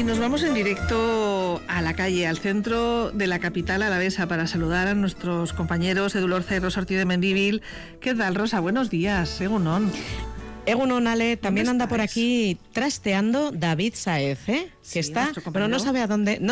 Y nos vamos en directo a la calle, al centro de la capital alavesa, para saludar a nuestros compañeros Edu Lorza y Rosa Ortiz de Mendívil. ¿Qué tal, Rosa? Buenos días, Egunon. Egunon, Ale, también anda por aquí trasteando David Sáez, que Sí, está, pero no sabe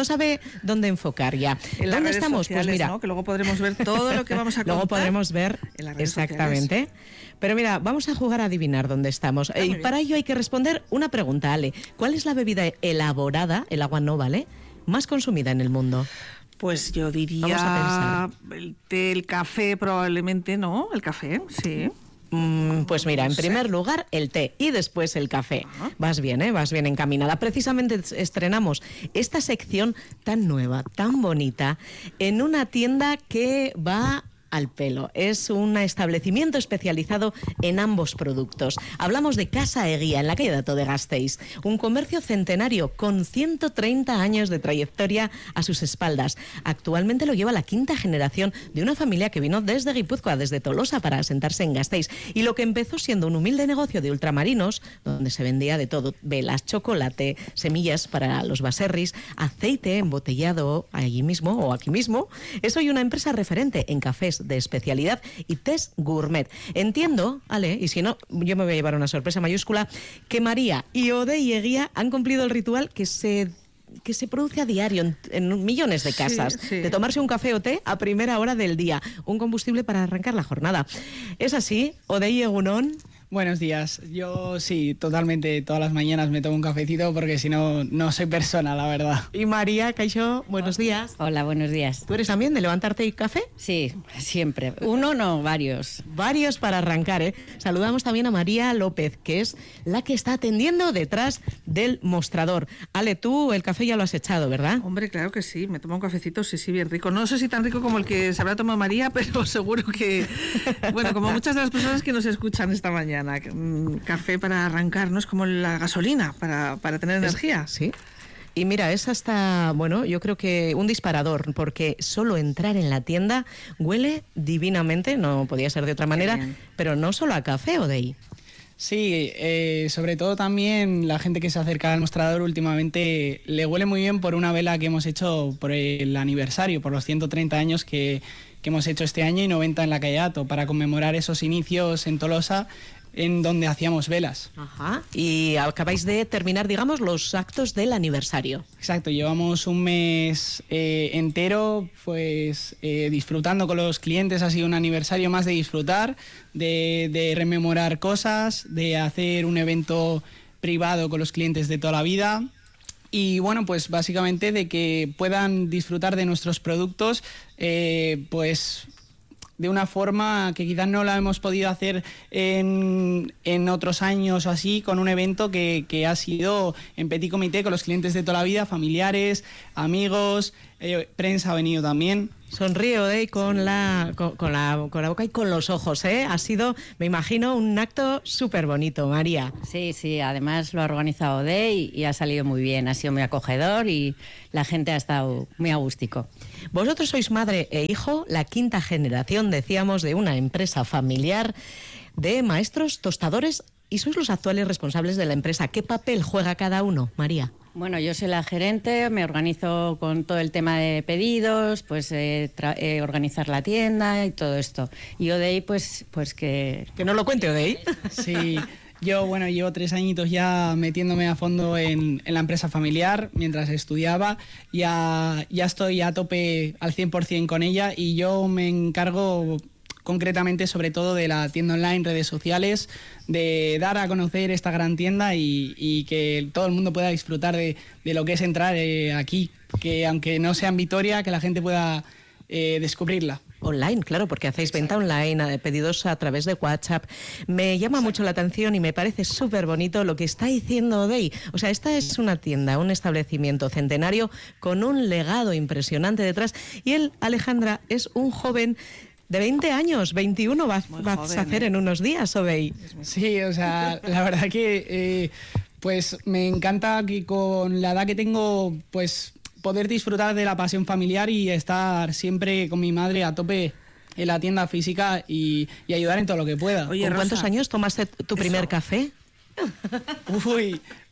dónde enfocar ya. ¿Dónde estamos? Sociales, pues mira, ¿no? Que luego podremos ver todo lo que vamos a contar. Luego podremos ver en las redes exactamente. Sociales. Pero mira, vamos a jugar a adivinar dónde estamos. Y para ello hay que responder una pregunta, Ale. ¿Cuál es la bebida elaborada, el agua no vale, más consumida en el mundo? Pues yo diría Vamos a el té, el café probablemente, ¿no? El café, sí. Pues mira, en primer lugar el té y después el café. Vas bien encaminada. Precisamente estrenamos esta sección tan nueva, tan bonita, en una tienda que va al pelo. Es un establecimiento especializado en ambos productos. Hablamos de Casa Eguía, en la calle Dato de Gasteiz, un comercio centenario con 130 años de trayectoria a sus espaldas. Actualmente lo lleva la quinta generación de una familia que vino desde Guipúzcoa, desde Tolosa, para asentarse en Gasteiz. Y lo que empezó siendo un humilde negocio de ultramarinos, donde se vendía de todo: velas, chocolate, semillas para los baserris, aceite embotellado allí mismo o aquí mismo, es hoy una empresa referente en cafés de especialidad y tés gourmet. Entiendo, Ale, y si no, yo me voy a llevar una sorpresa mayúscula, que María y Odey Eguía han cumplido el ritual que se produce a diario en millones de casas, de tomarse un café o té a primera hora del día, un combustible para arrancar la jornada. ¿Es así, Odey Egunon? Buenos días. Yo sí, totalmente, todas las mañanas me tomo un cafecito porque si no, no soy persona, la verdad. Y María, Caixó, buenos días. Hola, buenos días. ¿Tú eres también de levantarte y café? Sí, siempre. Uno no, varios. Varios para arrancar, ¿eh? Saludamos también a María López, que es la que está atendiendo detrás del mostrador. Ale, tú el café ya lo has echado, ¿verdad? Hombre, claro que sí, me tomo un cafecito, sí, bien rico. No sé si tan rico como el que se habrá tomado María, pero seguro que, bueno, como muchas de las personas que nos escuchan esta mañana, café para arrancar, ¿no? Es como la gasolina para tener energía. Sí. Y mira, es hasta, bueno, yo creo que un disparador, porque solo entrar en la tienda huele divinamente, no podía ser de otra manera, pero no solo a café, Odey. Sí, sobre todo también la gente que se acerca al mostrador últimamente le huele muy bien por una vela que hemos hecho por el aniversario, por los 130 años que hemos hecho este año y 90 en la calle Dato, para conmemorar esos inicios en Tolosa, en donde hacíamos velas. Ajá. Y acabáis de terminar, digamos, los actos del aniversario. Exacto, llevamos un mes entero pues disfrutando con los clientes. Ha sido un aniversario más de disfrutar, de rememorar cosas, de hacer un evento privado con los clientes de toda la vida. Y bueno, pues básicamente de que puedan disfrutar de nuestros productos, pues de una forma que quizás no la hemos podido hacer en otros años o así, con un evento que ha sido en petit comité con los clientes de toda la vida, familiares, amigos, prensa ha venido también. Sonríe, Odey, con la boca y con los ojos, ¿eh? Ha sido, me imagino, un acto súper bonito, María. Sí, además lo ha organizado Odey y ha salido muy bien, ha sido muy acogedor y la gente ha estado muy agústico. Vosotros sois madre e hijo, la quinta generación, decíamos, de una empresa familiar de maestros tostadores, y sois los actuales responsables de la empresa. ¿Qué papel juega cada uno, María? Bueno, yo soy la gerente, me organizo con todo el tema de pedidos, pues organizar la tienda y todo esto. Y Odey, pues que... Que no lo cuente, Odey. Sí, yo, bueno, llevo 3 añitos ya metiéndome a fondo en la empresa familiar mientras estudiaba. Ya estoy a tope al 100% con ella y yo me encargo concretamente sobre todo de la tienda online, redes sociales, de dar a conocer esta gran tienda y que todo el mundo pueda disfrutar de lo que es entrar aquí, que aunque no sea en Vitoria, que la gente pueda descubrirla. Online, claro, porque hacéis venta online, pedidos a través de WhatsApp. Me llama mucho la atención y me parece súper bonito lo que está diciendo Odey. O sea, esta es una tienda, un establecimiento centenario con un legado impresionante detrás. Y él, Alejandra, es un joven de 20 años, 21 vas a hacer en unos días, Odey. Sí, o sea, la verdad que pues me encanta que con la edad que tengo, pues poder disfrutar de la pasión familiar y estar siempre con mi madre a tope en la tienda física y ayudar en todo lo que pueda. Oye, ¿con cuántos años tomaste tu primer café? Uy,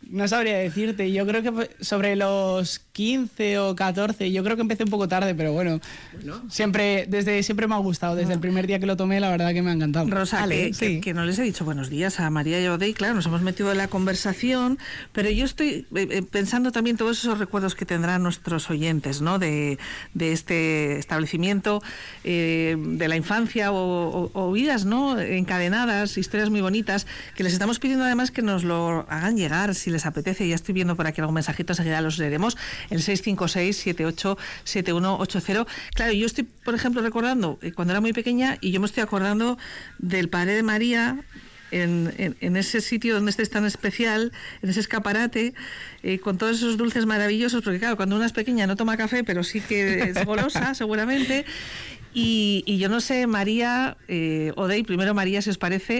No sabría decirte, yo creo que sobre los 15 o 14, yo creo que empecé un poco tarde, pero bueno, desde siempre me ha gustado, desde el primer día que lo tomé, la verdad que me ha encantado. Rosa, que no les he dicho buenos días a María y a Odey, claro, nos hemos metido en la conversación, pero yo estoy pensando también todos esos recuerdos que tendrán nuestros oyentes, ¿no? De este establecimiento, de la infancia o vidas, ¿no? Encadenadas, historias muy bonitas, que les estamos pidiendo además que nos lo hagan llegar si les apetece. Ya estoy viendo por aquí algún mensajito, enseguida los leeremos, el 656-787180. Claro, yo estoy, por ejemplo, recordando cuando era muy pequeña y yo me estoy acordando del padre de María en ese sitio donde este es tan especial, en ese escaparate, con todos esos dulces maravillosos, porque claro, cuando una es pequeña no toma café, pero sí que es golosa seguramente. Y yo no sé, María, Odey, primero María, si os parece,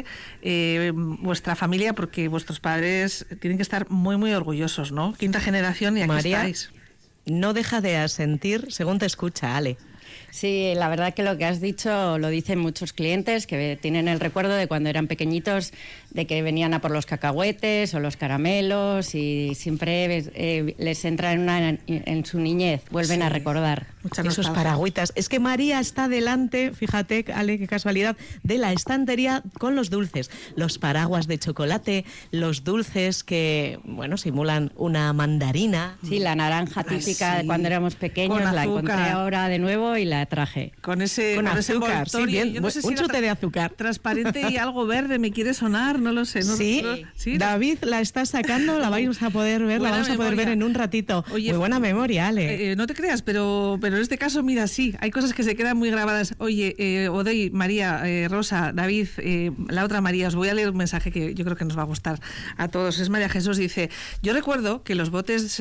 vuestra familia, porque vuestros padres tienen que estar muy, muy orgullosos, ¿no? Quinta generación y aquí María, estáis. No deja de asentir según te escucha, Ale. Sí, la verdad que lo que has dicho lo dicen muchos clientes que tienen el recuerdo de cuando eran pequeñitos, de que venían a por los cacahuetes o los caramelos y siempre les entra en su niñez, vuelven a recordar. Esos paragüitas. Es que María está delante, fíjate, Ale, qué casualidad, de la estantería con los dulces. Los paraguas de chocolate, los dulces que, bueno, simulan una mandarina. Sí, la naranja típica de cuando éramos pequeños, la encontré ahora de nuevo y la traje. Con azúcar, sí, bien, no sé si un chute de azúcar. Transparente y algo verde, me quiere sonar, no lo sé. Sí, David la está sacando, la vais a poder ver, la vamos a poder ver en un ratito. Oye, muy buena memoria, Ale. No te creas, pero en este caso, mira, sí, hay cosas que se quedan muy grabadas. Oye, Odey, María, Rosa, David, la otra María, os voy a leer un mensaje que yo creo que nos va a gustar a todos. Es María Jesús, dice, yo recuerdo que los botes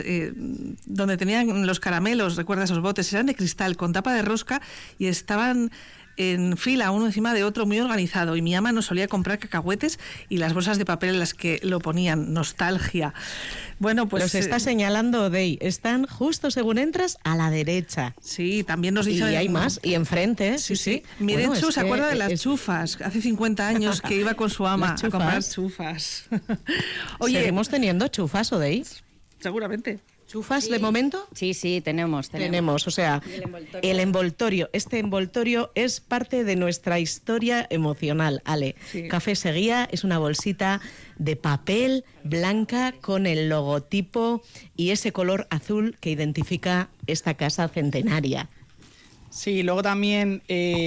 donde tenían los caramelos, recuerda esos botes, eran de cristal con tapa de rosca y estaban en fila uno encima de otro, muy organizado, y mi ama nos solía comprar cacahuetes y las bolsas de papel en las que lo ponían. Nostalgia. Bueno, pues los está señalando Odey, están justo según entras a la derecha. Sí, también nos dice. Y hay más, y enfrente. Sí. Mirenchu bueno, se acuerda de las chufas, hace 50 años que iba con su ama a comprar chufas. Oye, ¿seguimos teniendo chufas, Odey? Seguramente. ¿Chufas de momento? Sí, tenemos. O sea, el envoltorio. Este envoltorio es parte de nuestra historia emocional, Ale. Sí. Café Seguía es una bolsita de papel blanca con el logotipo y ese color azul que identifica esta casa centenaria. Sí, luego también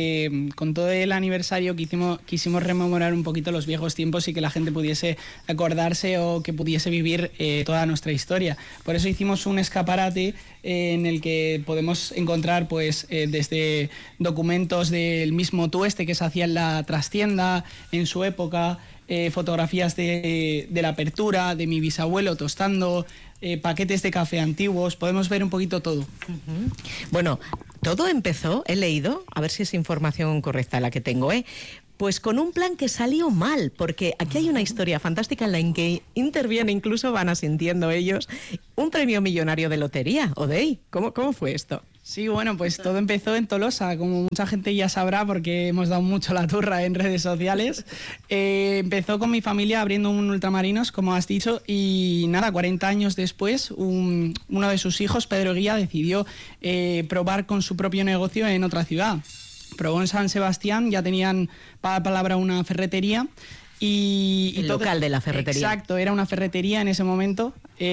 con todo el aniversario quisimos rememorar un poquito los viejos tiempos y que la gente pudiese acordarse o que pudiese vivir toda nuestra historia. Por eso hicimos un escaparate en el que podemos encontrar pues desde documentos del mismo tueste que se hacía en la trastienda en su época, fotografías de la apertura, de mi bisabuelo tostando, paquetes de café antiguos, podemos ver un poquito todo. Uh-huh. Bueno, todo empezó, he leído, a ver si es información correcta la que tengo, pues con un plan que salió mal, porque aquí hay una historia fantástica en la que interviene, incluso van asintiendo ellos, un premio millonario de lotería. Odey, ¿cómo fue esto? Sí, bueno, pues todo empezó en Tolosa, como mucha gente ya sabrá porque hemos dado mucho la turra en redes sociales. Empezó con mi familia abriendo un ultramarinos, como has dicho, y nada, 40 años después, uno de sus hijos, Pedro Guía, decidió probar con su propio negocio en otra ciudad. Probó en San Sebastián, ya tenían para palabra una ferretería. El local de la ferretería. Exacto, era una ferretería en ese momento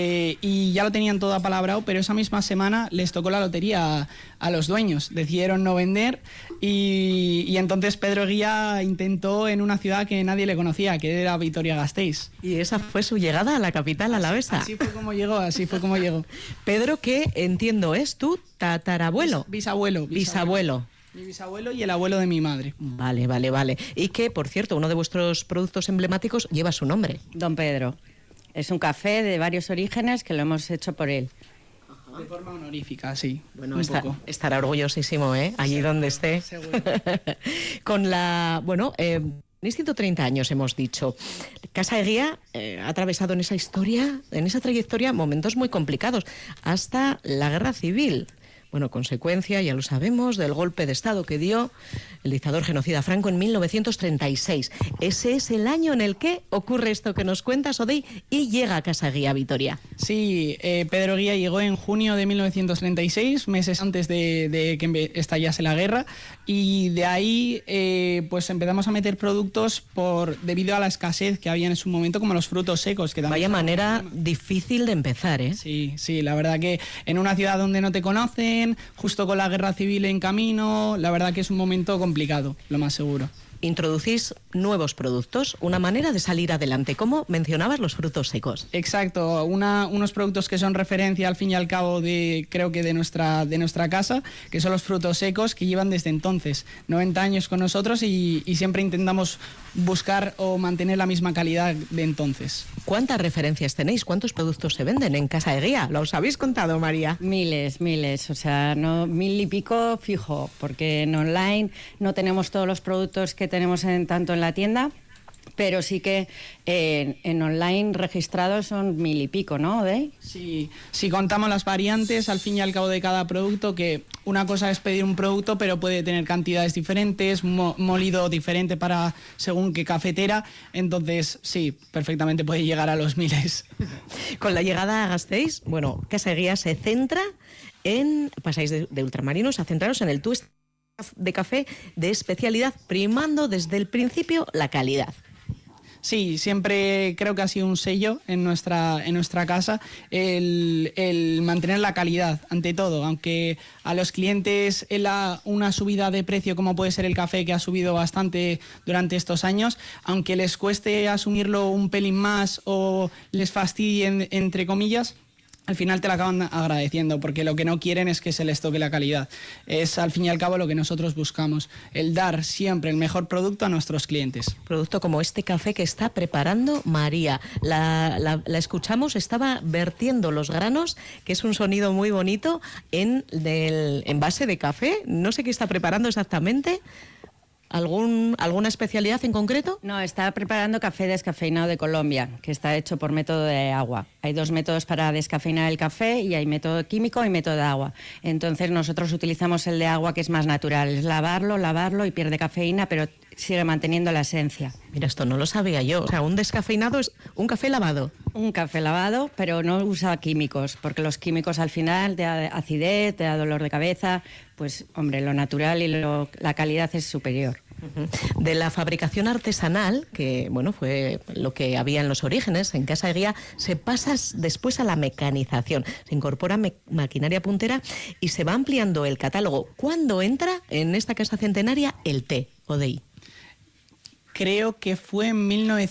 y ya lo tenían todo apalabrado, pero esa misma semana les tocó la lotería a los dueños. Decidieron no vender y entonces Pedro Guía intentó en una ciudad que nadie le conocía, que era Vitoria-Gasteiz. Y esa fue su llegada a la capital alavesa. Así fue como llegó. Pedro, que entiendo es tu tatarabuelo. Bisabuelo. Mi bisabuelo y el abuelo de mi madre. Vale. Y que, por cierto, uno de vuestros productos emblemáticos lleva su nombre. Don Pedro. Es un café de varios orígenes que lo hemos hecho por él. Ajá. De forma honorífica, sí. Bueno, estará orgullosísimo, allí donde esté. Seguro. Con la... Bueno... 130 años hemos dicho. Casa Eguía ha atravesado en esa historia, en esa trayectoria, momentos muy complicados, hasta la Guerra Civil. Bueno, consecuencia, ya lo sabemos, del golpe de Estado que dio el dictador genocida Franco en 1936. Ese es el año en el que ocurre esto que nos cuentas, Odey, y llega a Casa Guía, Vitoria. Sí, Pedro Guía llegó en junio de 1936, meses antes de que estallase la guerra, y de ahí pues empezamos a meter productos debido a la escasez que había en su momento, como los frutos secos. Que Vaya manera difícil de empezar, ¿eh? Sí, la verdad que en una ciudad donde no te conocen, justo con la guerra civil en camino, la verdad que es un momento complicado, lo más seguro. Introducís nuevos productos, una manera de salir adelante. ¿Cómo mencionabas los frutos secos? Exacto, unos productos que son referencia al fin y al cabo creo que de nuestra casa, que son los frutos secos, que llevan desde entonces 90 años con nosotros y siempre intentamos buscar o mantener la misma calidad de entonces. ¿Cuántas referencias tenéis? ¿Cuántos productos se venden en Casa de Guía? ¿Lo os habéis contado, María? Miles, o sea, no 1000 y pico fijo, porque en online no tenemos todos los productos que tenemos tanto en la tienda, pero sí que en online registrados son 1000 y pico, ¿no, Odey? Sí, si contamos las variantes al fin y al cabo de cada producto, que una cosa es pedir un producto, pero puede tener cantidades diferentes, molido diferente para según qué cafetera, entonces sí, perfectamente puede llegar a los miles. Con la llegada a Gasteiz, bueno, Casa de Guía se centra pasáis de ultramarinos a centraros en el twist de café de especialidad, primando desde el principio la calidad. Sí, siempre creo que ha sido un sello en nuestra casa el mantener la calidad ante todo, aunque a los clientes una subida de precio como puede ser el café, que ha subido bastante durante estos años, aunque les cueste asumirlo un pelín más o les fastidien, entre comillas, al final te la acaban agradeciendo, porque lo que no quieren es que se les toque la calidad. Es al fin y al cabo lo que nosotros buscamos, el dar siempre el mejor producto a nuestros clientes. Producto como este café que está preparando María. La escuchamos, estaba vertiendo los granos, que es un sonido muy bonito, en el envase de café. No sé qué está preparando exactamente. ¿Alguna especialidad en concreto? No, está preparando café descafeinado de Colombia, que está hecho por método de agua. Hay 2 métodos para descafeinar el café, y hay método químico y método de agua. Entonces nosotros utilizamos el de agua, que es más natural. Es lavarlo y pierde cafeína, pero sigue manteniendo la esencia. Mira, esto no lo sabía yo. O sea, un descafeinado es un café lavado. Un café lavado, pero no usa químicos, porque los químicos al final te da acidez, te da dolor de cabeza. Pues, hombre, lo natural y la calidad es superior. De la fabricación artesanal, que bueno, fue lo que había en los orígenes, en Casa de Guía, se pasa después a la mecanización. Se incorpora maquinaria puntera y se va ampliando el catálogo. ¿Cuándo entra en esta casa centenaria el té, Odey? Creo que fue en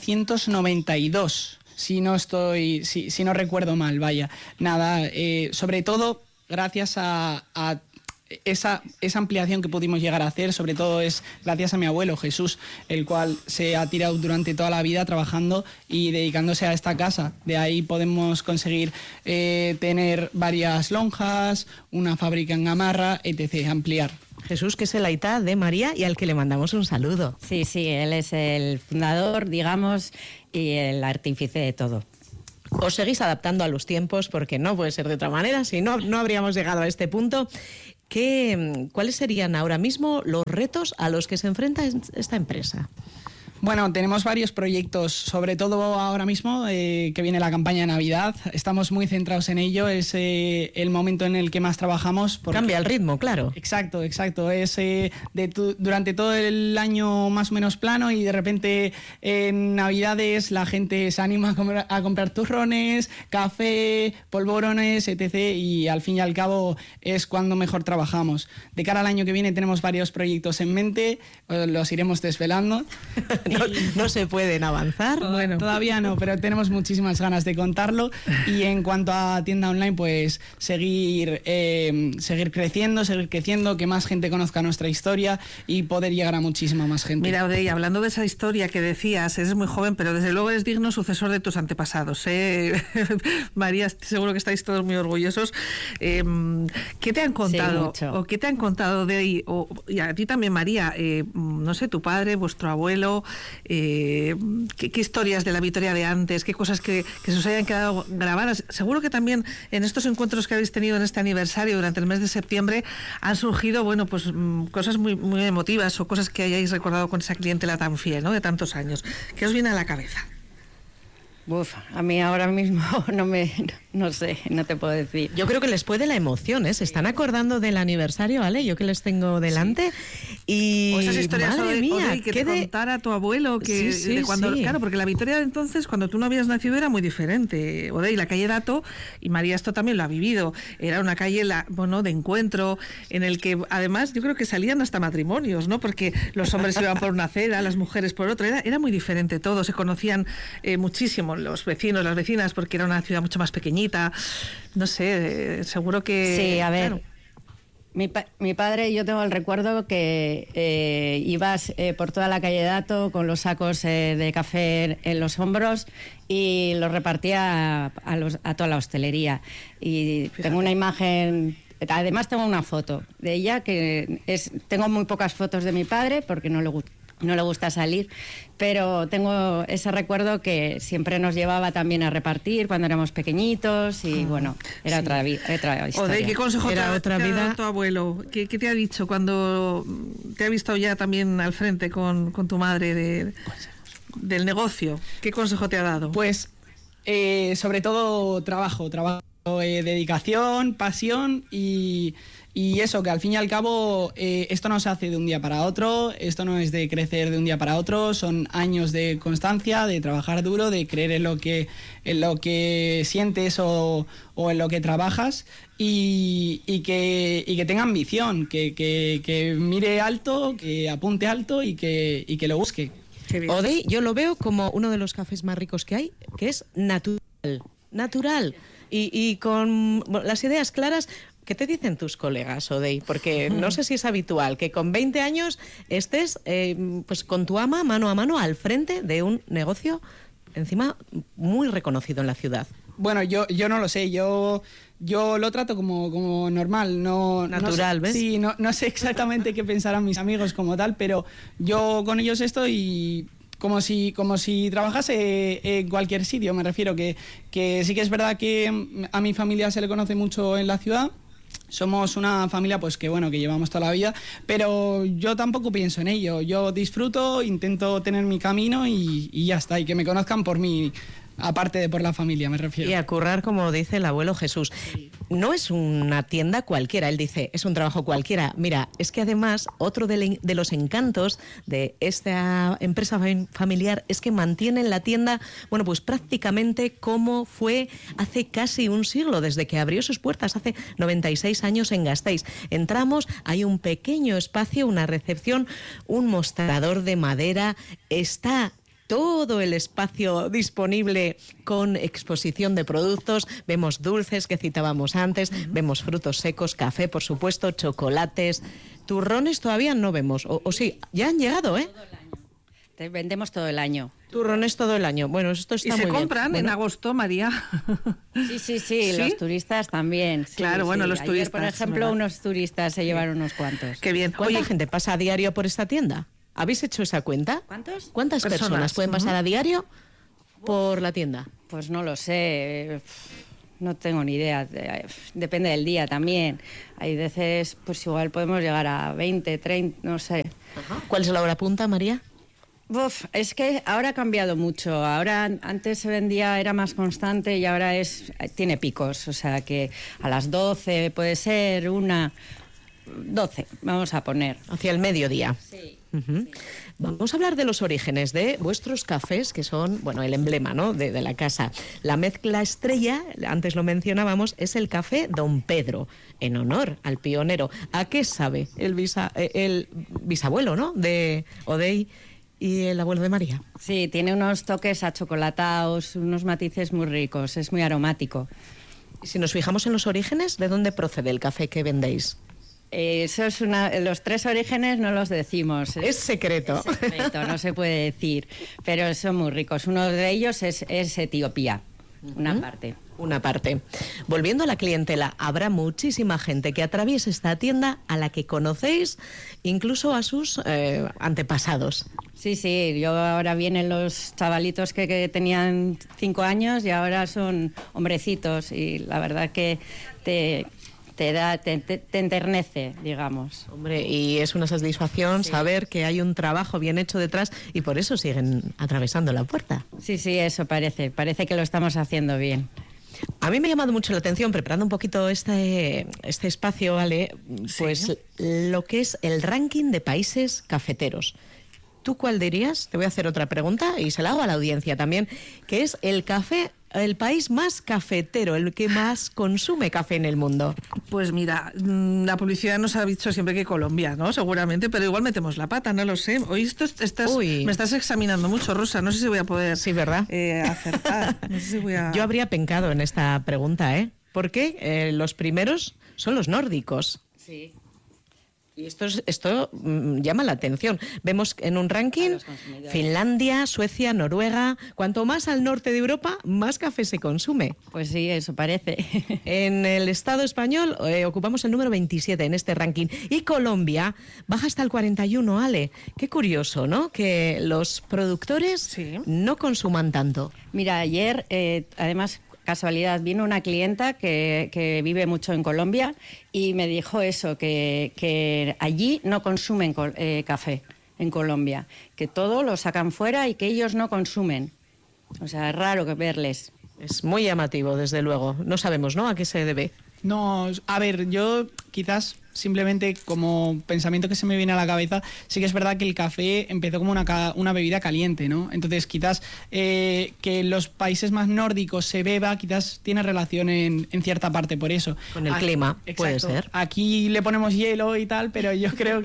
1992. Si no recuerdo mal, vaya. Nada, sobre todo gracias a esa ampliación que pudimos llegar a hacer, sobre todo es gracias a mi abuelo Jesús, el cual se ha tirado durante toda la vida trabajando y dedicándose a esta casa. De ahí podemos conseguir tener varias lonjas, una fábrica en Gamarra, etc., ampliar. Jesús, que es el aitá de María y al que le mandamos un saludo. Sí, él es el fundador, digamos, y el artífice de todo. Os seguís adaptando a los tiempos, porque no puede ser de otra manera, si no, no habríamos llegado a este punto. ¿Cuáles serían ahora mismo los retos a los que se enfrenta esta empresa? Bueno, tenemos varios proyectos, sobre todo ahora mismo, que viene la campaña de Navidad. Estamos muy centrados en ello, es el momento en el que más trabajamos. Cambia el ritmo, claro. Exacto. Es durante todo el año más o menos plano, y de repente en Navidades la gente se anima a comprar turrones, café, polvorones, etc. Y al fin y al cabo es cuando mejor trabajamos. De cara al año que viene tenemos varios proyectos en mente, los iremos desvelando. No se pueden avanzar. Bueno, todavía no, pero tenemos muchísimas ganas de contarlo. Y en cuanto a tienda online, pues seguir creciendo, que más gente conozca nuestra historia y poder llegar a muchísima más gente. Mira, Odey, hablando de esa historia que decías, eres muy joven, pero desde luego eres digno sucesor de tus antepasados, ¿eh? María, seguro que estáis todos muy orgullosos. ¿Qué te han contado? Sí, ¿O qué te han contado de ahí? Y a ti también, María, no sé, tu padre, vuestro abuelo, ¿Qué historias de la Vitoria de antes? ¿Qué cosas que se os hayan quedado grabadas? Seguro que también en estos encuentros que habéis tenido en este aniversario durante el mes de septiembre han surgido, bueno, pues cosas muy, muy emotivas o cosas que hayáis recordado con esa clientela tan fiel, ¿no?, de tantos años. ¿Qué os viene a la cabeza? Uf, a mí ahora mismo no sé, no te puedo decir. Yo creo que les puede la emoción, ¿eh? Se están acordando del aniversario, ¿vale? Yo que les tengo delante. Sí. Y o esas historias, madre mía, que te contara tu abuelo que de cuando, claro, porque la Vitoria de entonces, cuando tú no habías nacido, era muy diferente. Odey, la calle Dato, y María esto también lo ha vivido, era una calle, bueno, de encuentro, en el que además yo creo que salían hasta matrimonios, ¿no? Porque los hombres iban por una acera, las mujeres por otra, era muy diferente todo, se conocían muchísimo los vecinos, las vecinas, porque era una ciudad mucho más pequeñita. No sé, seguro que... Sí, a ver, claro. mi padre, yo tengo el recuerdo que ibas por toda la calle Dato con los sacos de café en los hombros y los repartía a toda la hostelería. Y Fíjate. tengo una imagen... Además tengo una foto de ella, tengo muy pocas fotos de mi padre porque no le gusta salir, pero tengo ese recuerdo que siempre nos llevaba también a repartir cuando éramos pequeñitos y bueno, era otra historia. Odey, ¿qué consejo Era te ha otra dado vida. tu abuelo? ¿Qué te ha dicho cuando te ha visto ya también al frente con tu madre del negocio? ¿Qué consejo te ha dado? Pues sobre todo trabajo, dedicación, pasión y eso, que al fin y al cabo esto no se hace de un día para otro, esto no es de crecer de un día para otro, son años de constancia, de trabajar duro, de creer en lo que sientes o en lo que trabajas y que tenga ambición, que mire alto, que apunte alto y que lo busque. Qué bien. Odey, yo lo veo como uno de los cafés más ricos que hay, que es natural. Y con las ideas claras. ¿Qué te dicen tus colegas, Odey? Porque no sé si es habitual que con 20 años estés pues con tu ama mano a mano al frente de un negocio encima muy reconocido en la ciudad. Bueno, yo no lo sé, yo lo trato como normal, Natural, no sé, ¿ves? Sí, no sé exactamente qué pensarán mis amigos como tal, pero yo con ellos estoy como si trabajase en cualquier sitio. Me refiero que sí que es verdad que a mi familia se le conoce mucho en la ciudad. Somos una familia pues que bueno, que llevamos toda la vida, pero yo tampoco pienso en ello. Yo disfruto, intento tener mi camino y ya está, y que me conozcan por mí, aparte de por la familia, me refiero. Y a currar, como dice el abuelo Jesús. No es una tienda cualquiera, él dice, es un trabajo cualquiera. Mira, es que además otro de los encantos de esta empresa familiar es que mantienen la tienda, bueno, pues prácticamente como fue hace casi un siglo, desde que abrió sus puertas hace 96 años en Gasteiz. Entramos, hay un pequeño espacio, una recepción, un mostrador de madera, está todo el espacio disponible con exposición de productos. Vemos dulces que citábamos antes, vemos frutos secos, café, por supuesto, chocolates. Turrones todavía no vemos, o sí, ya han llegado, ¿eh? Te vendemos todo el año. Turrones todo el año. Bueno, esto está ¿Y muy se bien. compran en Bueno, agosto, María? Sí, ¿Sí? los turistas también. Sí, Claro, bueno, los Ayer, turistas, por ejemplo, ¿verdad? unos turistas se llevaron unos cuantos. Qué bien. ¿Cuánta Oye, gente pasa a diario por esta tienda? ¿Habéis hecho esa cuenta? ¿Cuántos? ¿Cuántas Personas. personas pueden pasar a diario por la tienda? Pues no lo sé, no tengo ni idea. Depende del día también. Hay veces, pues igual podemos llegar a 20, 30, no sé. ¿Cuál es la hora punta, María? Es que ahora ha cambiado mucho. Ahora antes se vendía, era más constante y ahora tiene picos. O sea que a las 12 puede ser 12, vamos a poner. Hacia el mediodía. Sí. Ujú. Vamos a hablar de los orígenes de vuestros cafés, que son, bueno, el emblema, ¿no?, de la casa. La mezcla estrella, antes lo mencionábamos, es el café Don Pedro, en honor al pionero. ¿A qué sabe el bisabuelo, ¿no?, de Odey y el abuelo de María? Sí, tiene unos toques achocolatados, unos matices muy ricos, es muy aromático. Y si nos fijamos en los orígenes, ¿de dónde procede el café que vendéis? Eso es los 3 orígenes no los decimos. Es secreto. Es secreto, no se puede decir, pero son muy ricos. Uno de ellos es Etiopía. una parte. Una parte. Volviendo a la clientela, habrá muchísima gente que atraviese esta tienda a la que conocéis, incluso a sus antepasados. Sí, yo ahora vienen los chavalitos que tenían 5 años y ahora son hombrecitos y la verdad que te enternece, digamos. Hombre, y es una satisfacción saber que hay un trabajo bien hecho detrás y por eso siguen atravesando la puerta. Sí, eso parece que lo estamos haciendo bien. A mí me ha llamado mucho la atención, preparando un poquito este espacio, Ale, pues lo que es el ranking de países cafeteros. ¿Tú cuál dirías? Te voy a hacer otra pregunta y se la hago a la audiencia también, que es el país más cafetero, el que más consume café en el mundo. Pues mira, la publicidad nos ha dicho siempre que Colombia, ¿no? Seguramente, pero igual metemos la pata, no lo sé. Hoy me estás examinando mucho, Rosa, no sé si voy a poder ¿verdad? Acertar. No sé si voy a... Yo habría pencado en esta pregunta, porque los primeros son los nórdicos. Sí. Y esto llama la atención. Vemos en un ranking Finlandia, Suecia, Noruega. Cuanto más al norte de Europa, más café se consume. Pues sí, eso parece. En el Estado español ocupamos el número 27 en este ranking. Y Colombia baja hasta el 41, Ale. Qué curioso, ¿no? Que los productores no consuman tanto. Mira, ayer, además... Casualidad, vino una clienta que vive mucho en Colombia y me dijo eso, que allí no consumen café en Colombia, que todo lo sacan fuera y que ellos no consumen. O sea, es raro verles. Es muy llamativo, desde luego. No sabemos, ¿no?, a qué se debe. No, a ver, yo quizás simplemente como pensamiento que se me viene a la cabeza, sí que es verdad que el café empezó como una bebida caliente, ¿no? Entonces quizás que en los países más nórdicos se beba, quizás tiene relación en cierta parte por eso. Con el clima, exacto, puede ser. Aquí le ponemos hielo y tal, pero yo creo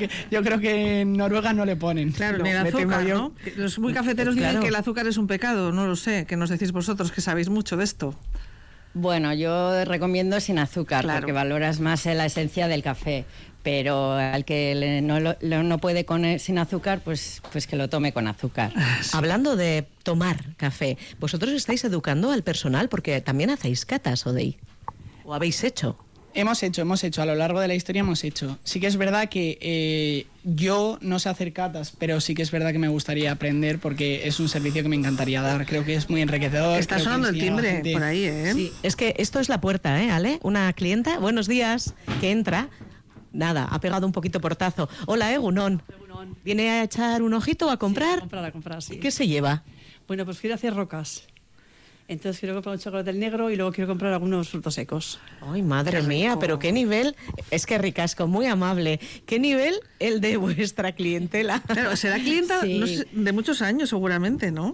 que en Noruega no le ponen. Claro, ni el azúcar, ¿no? Los muy cafeteros dicen que el azúcar es un pecado, no lo sé, ¿qué nos decís vosotros que sabéis mucho de esto? Bueno, yo recomiendo sin azúcar, porque valoras más la esencia del café. Pero al que no puede sin azúcar, pues que lo tome con azúcar. Sí. Hablando de tomar café, ¿vosotros estáis educando al personal? Porque también hacéis catas, Odey. ¿O habéis hecho? Hemos hecho, a lo largo de la historia hemos hecho. Sí que es verdad que yo no sé hacer catas, pero sí que es verdad que me gustaría aprender porque es un servicio que me encantaría dar. Creo que es muy enriquecedor. Está sonando el timbre por ahí, ¿eh? Sí, es que esto es la puerta, Ale? Una clienta, buenos días, que entra. Nada, ha pegado un poquito portazo. Hola, Egunon. ¿Viene a echar un ojito o a comprar? Sí, a comprar, sí. ¿Qué se lleva? Bueno, pues quiero hacer rocas. Entonces quiero comprar un chocolate negro y luego quiero comprar algunos frutos secos. Ay, madre mía, pero qué nivel. Es que ricasco, muy amable. ¿Qué nivel el de vuestra clientela? Claro, será clienta no sé, de muchos años seguramente, ¿no?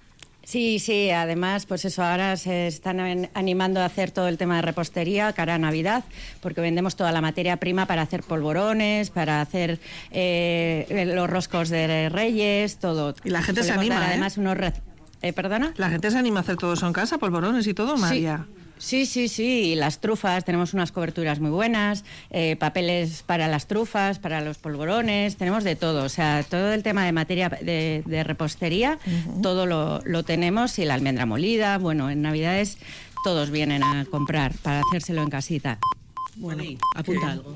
Sí, además, pues eso, ahora se están animando a hacer todo el tema de repostería cara a Navidad, porque vendemos toda la materia prima para hacer polvorones, para hacer los roscos de Reyes, todo. Y la gente se anima, además, ¿Perdona? La gente se anima a hacer todo eso en casa, polvorones y todo, María. Sí, y las trufas, tenemos unas coberturas muy buenas, papeles para las trufas, para los polvorones, tenemos de todo, o sea, todo el tema de materia de repostería, todo lo tenemos, y la almendra molida, bueno, en Navidades todos vienen a comprar para hacérselo en casita. Bueno, apunta algo.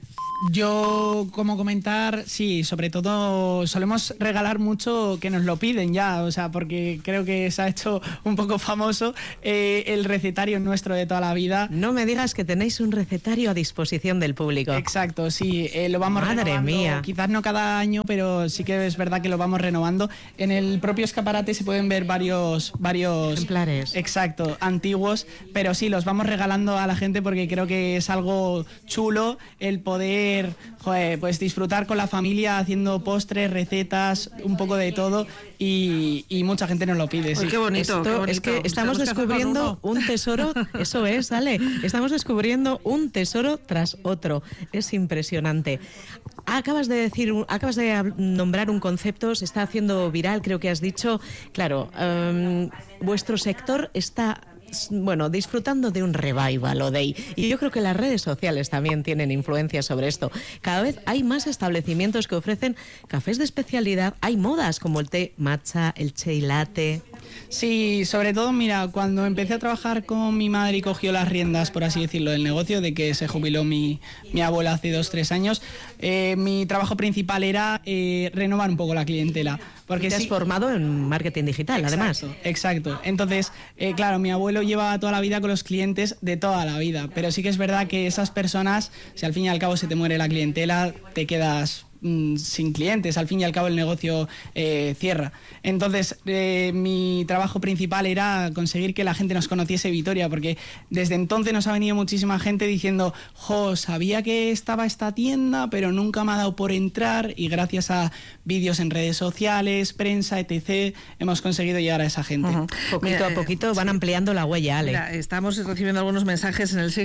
Yo, como comentar, sí, sobre todo solemos regalar mucho que nos lo piden ya, o sea, porque creo que se ha hecho un poco famoso el recetario nuestro de toda la vida. No me digas que tenéis un recetario a disposición del público. Exacto, sí, lo vamos renovando. Madre mía. Quizás no cada año, pero sí que es verdad que lo vamos renovando. En el propio escaparate se pueden ver varios ejemplares. Exacto, antiguos, pero sí, los vamos regalando a la gente porque creo que es algo chulo el poder pues disfrutar con la familia haciendo postres, recetas, un poco de todo, y mucha gente nos lo pide. Sí. Qué bonito, qué bonito. Es que estamos descubriendo un tesoro, eso es, Ale, estamos descubriendo un tesoro tras otro. Es impresionante. Acabas de nombrar un concepto, se está haciendo viral, creo que has dicho. Claro, vuestro sector está bueno, disfrutando de un revival, Odey. Y yo creo que las redes sociales también tienen influencia sobre esto. Cada vez hay más establecimientos que ofrecen cafés de especialidad. Hay modas como el té matcha, el chai latte. Sí, sobre todo, mira, cuando empecé a trabajar con mi madre y cogió las riendas, por así decirlo, del negocio, de que se jubiló mi abuela hace 2-3 años, mi trabajo principal era renovar un poco la clientela. Porque te has formado en marketing digital, exacto, además. Exacto. Entonces, claro, mi abuelo lleva toda la vida con los clientes de toda la vida, pero sí que es verdad que esas personas, si al fin y al cabo se te muere la clientela, te quedas sin clientes, al fin y al cabo el negocio cierra. Entonces, mi trabajo principal era conseguir que la gente nos conociese Vitoria, porque desde entonces nos ha venido muchísima gente diciendo, jo, sabía que estaba esta tienda, pero nunca me ha dado por entrar, y gracias a vídeos en redes sociales, prensa, etc., hemos conseguido llegar a esa gente. Poquito a poquito van ampliando la huella, Ale. Mira, estamos recibiendo algunos mensajes en el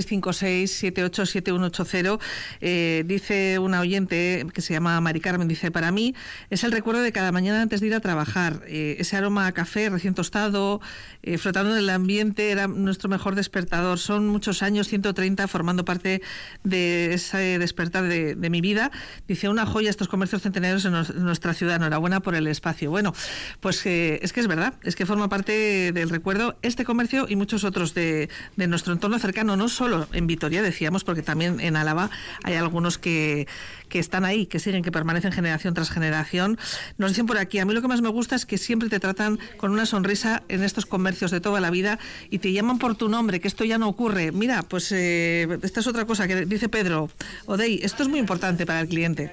656-787180. Dice una oyente que se llama Mari Carmen, dice, para mí es el recuerdo de cada mañana antes de ir a trabajar. Ese aroma a café recién tostado, flotando en el ambiente, era nuestro mejor despertador. Son muchos años, 130, formando parte de ese despertar de mi vida. Dice, una joya estos comercios centenarios en nuestra ciudad. Enhorabuena por el espacio. Bueno, pues es que es verdad, es que forma parte del recuerdo este comercio y muchos otros de nuestro entorno cercano, no solo en Vitoria, decíamos, porque también en Álava hay algunos que están ahí, que siguen, que permanecen generación tras generación. Nos dicen por aquí, a mí lo que más me gusta es que siempre te tratan con una sonrisa en estos comercios de toda la vida y te llaman por tu nombre, que esto ya no ocurre. Mira, pues esta es otra cosa que dice Pedro. Odey, esto es muy importante para el cliente.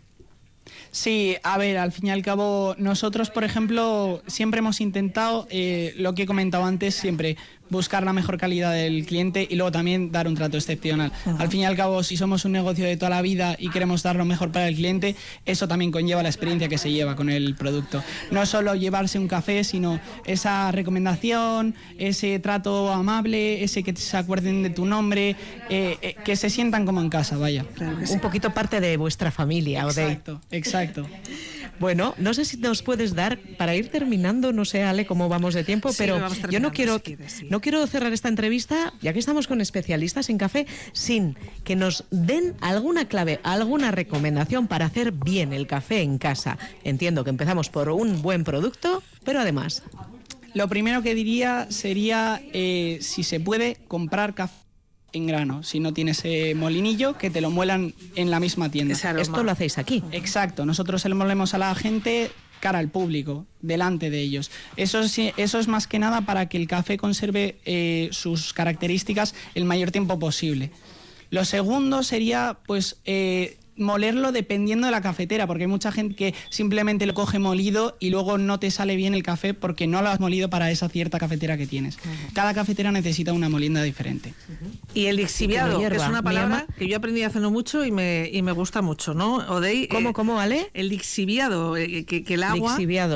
Sí, a ver, al fin y al cabo, nosotros, por ejemplo, siempre hemos intentado, lo que he comentado antes, siempre buscar la mejor calidad del cliente y luego también dar un trato excepcional. Al fin y al cabo, si somos un negocio de toda la vida y queremos dar lo mejor para el cliente, eso también conlleva la experiencia que se lleva con el producto. No solo llevarse un café, sino esa recomendación, ese trato amable, ese que se acuerden de tu nombre, que se sientan como en casa, vaya. Claro que sí. Un poquito parte de vuestra familia, Odey. Exacto, exacto. Bueno, no sé si nos puedes dar, para ir terminando, no sé, Ale, cómo vamos de tiempo, sí, pero yo no quiero, si quieres, sí. No quiero cerrar esta entrevista, ya que estamos con especialistas en café, sin que nos den alguna clave, alguna recomendación para hacer bien el café en casa. Entiendo que empezamos por un buen producto, pero además... Lo primero que diría sería, si se puede, comprar café en grano, si no tienes molinillo, que te lo muelan en la misma tienda. Esto lo hacéis aquí. Exacto, nosotros se lo molemos a la gente cara al público, delante de ellos. Eso es más que nada para que el café conserve sus características el mayor tiempo posible. Lo segundo sería, pues, molerlo dependiendo de la cafetera, porque hay mucha gente que simplemente lo coge molido y luego no te sale bien el café porque no lo has molido para esa cierta cafetera que tienes. Cada cafetera necesita una molienda diferente. Y el lixiviado, que es una palabra que yo aprendí hace no mucho y me gusta mucho, ¿no? Odey, ¿Cómo, Ale? El lixiviado, que el agua,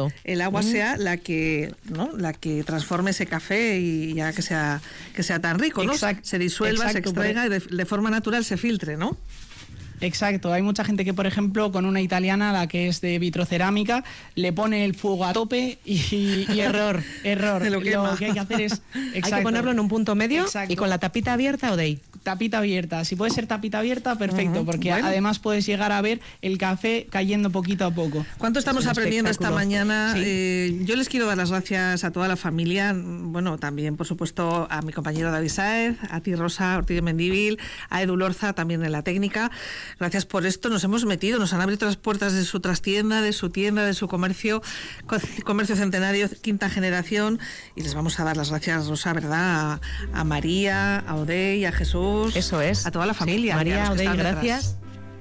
sea la que, ¿no?, la que transforme ese café y ya que sea tan rico, ¿no? Se disuelva, se extraiga y de forma natural se filtre, ¿no? Exacto, hay mucha gente que, por ejemplo, con una italiana, la que es de vitrocerámica, le pone el fuego a tope y error. Lo que hay que hacer es... Hay que ponerlo en un punto medio. Exacto. Y con la tapita abierta, Odey. Tapita abierta, si puede ser tapita abierta, perfecto, porque además puedes llegar a ver el café cayendo poquito a poco. ¿Cuánto estamos aprendiendo esta mañana? Sí. Yo les quiero dar las gracias a toda la familia, bueno, también por supuesto a mi compañero David Sáez, a ti Rosa Ortiz de Mendívil, a Edu Lorza también en la técnica. Gracias por esto, nos hemos metido, nos han abierto las puertas de su trastienda, de su tienda, de su comercio centenario, quinta generación, y les vamos a dar las gracias, Rosa, ¿verdad? A María, a Odey, a Jesús. Eso es. A toda la familia. Sí, María, Odey, gracias.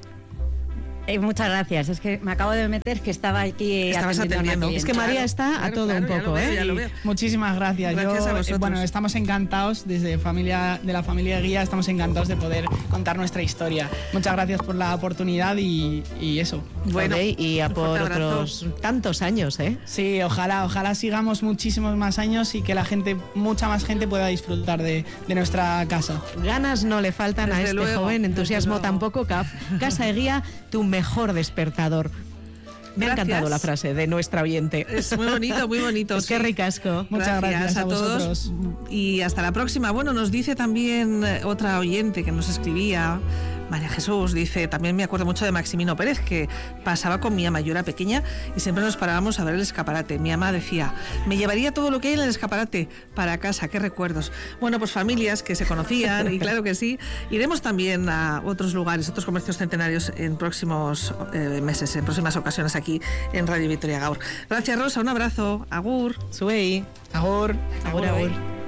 Muchas gracias. Es que me acabo de meter que estaba aquí atendiendo. Es que María está a todo un poco, ya lo veo. Muchísimas gracias. Gracias a vosotros. Bueno, estamos encantados desde la familia Guía, estamos encantados de poder contar nuestra historia. Muchas gracias por la oportunidad y eso. Bueno, y a por otros tantos años, ¿eh? Sí, ojalá sigamos muchísimos más años y que la gente, mucha más gente pueda disfrutar de nuestra casa. Ganas no le faltan desde a este luego, joven, entusiasmo tampoco. Casa Eguía, tu mejor despertador. Me ha encantado la frase de nuestra oyente. Es muy bonito, muy bonito. Es que ricasco. Muchas gracias a todos vosotros. y hasta la próxima. Bueno, nos dice también otra oyente que nos escribía, María Jesús, dice, también me acuerdo mucho de Maximino Pérez, que pasaba con mi ama, yo era pequeña y siempre nos parábamos a ver el escaparate. Mi ama decía, me llevaría todo lo que hay en el escaparate para casa, qué recuerdos. Bueno, pues familias que se conocían y claro que sí. Iremos también a otros lugares, otros comercios centenarios en próximos meses, en próximas ocasiones aquí en Radio Vitoria Gaur. Gracias, Rosa, un abrazo. Agur. Suey. Agur. Agur, agur.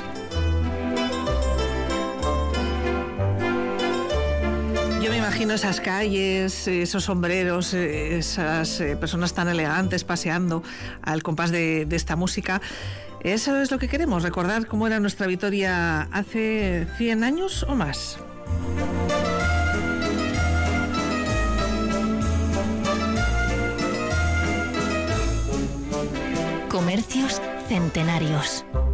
Yo me imagino esas calles, esos sombreros, esas personas tan elegantes paseando al compás de esta música. Eso es lo que queremos, recordar cómo era nuestra Vitoria hace 100 años o más. Comercios centenarios.